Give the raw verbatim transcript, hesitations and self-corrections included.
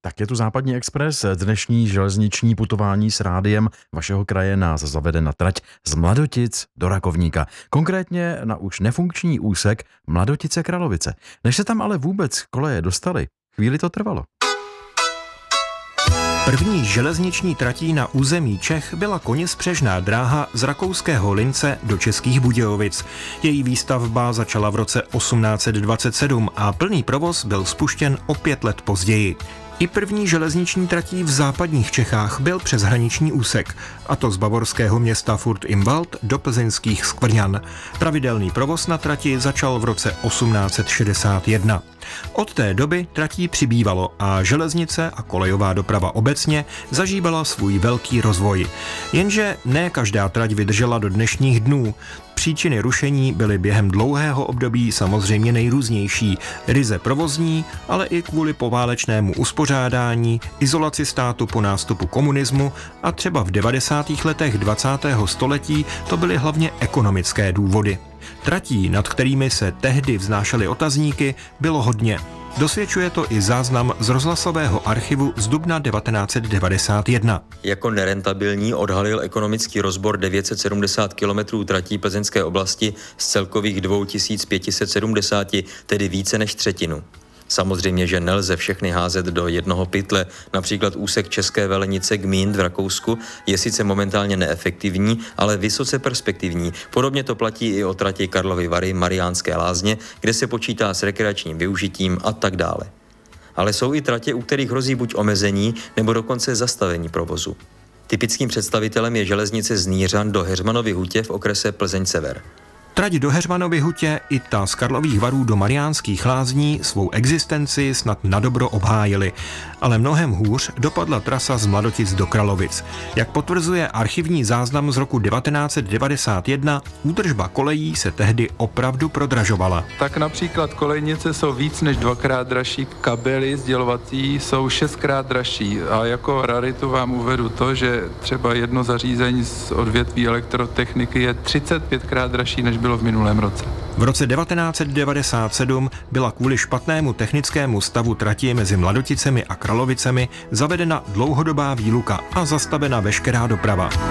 Tak je tu Západní expres, dnešní železniční putování s rádiem vašeho kraje nás zavede na trať z Mladotic do Rakovníka. Konkrétně na už nefunkční úsek Mladotice-Kralovice. Než se tam ale vůbec koleje dostaly, chvíli to trvalo. První železniční tratí na území Čech byla koněspřežná dráha z rakouského Lince do Českých Budějovic. Její výstavba začala v roce osmnáct set dvacet sedm a plný provoz byl spuštěn o pět let později. I první železniční tratí v západních Čechách byl přeshraniční úsek, a to z bavorského města Furt im Wald do plzeňských Skvrňan. Pravidelný provoz na trati začal v roce osmnáct set šedesát jedna. Od té doby tratí přibývalo a železnice a kolejová doprava obecně zažívala svůj velký rozvoj. Jenže ne každá trať vydržela do dnešních dnů. Příčiny rušení byly během dlouhého období samozřejmě nejrůznější. Ryze provozní, ale i kvůli poválečnému uspořádání, izolaci státu po nástupu komunismu a třeba v devadesátých letech dvacátého století to byly hlavně ekonomické důvody. Tratí, nad kterými se tehdy vznášely otazníky, bylo hodně. Dosvědčuje to i záznam z rozhlasového archivu z dubna devatenáct set devadesát jedna. Jako nerentabilní odhalil ekonomický rozbor devět set sedmdesát kilometrů tratí plzeňské oblasti z celkových dva tisíce pět set sedmdesát, tedy více než třetinu. Samozřejmě, že nelze všechny házet do jednoho pytle. Například úsek České Velenice Gmín v Rakousku je sice momentálně neefektivní, ale vysoce perspektivní. Podobně to platí i o trati Karlovy Vary, Mariánské Lázně, kde se počítá s rekreačním využitím a tak dále. Ale jsou i tratě, u kterých hrozí buď omezení, nebo dokonce zastavení provozu. Typickým představitelem je železnice z Nířan do Heřmanovy Hutě v okrese Plzeň-Sever. Trať do Heřmanovy Hutě i ta z Karlových Varů do Mariánských Lázní svou existenci snad nadobro obhájili, ale mnohem hůř dopadla trasa z Mladotic do Kralovic. Jak potvrzuje archivní záznam z roku devatenáct set devadesát jedna, údržba kolejí se tehdy opravdu prodražovala. Tak například kolejnice jsou víc než dvakrát dražší, kabely sdělovací jsou šestkrát dražší a jako raritu vám uvedu to, že třeba jedno zařízení z odvětví elektrotechniky je třicet pětkrát dražší než bylo v minulém roce. V roce devatenáct set devadesát sedm byla kvůli špatnému technickému stavu trati mezi Mladoticemi a Kralovicemi zavedena dlouhodobá výluka a zastavena veškerá doprava.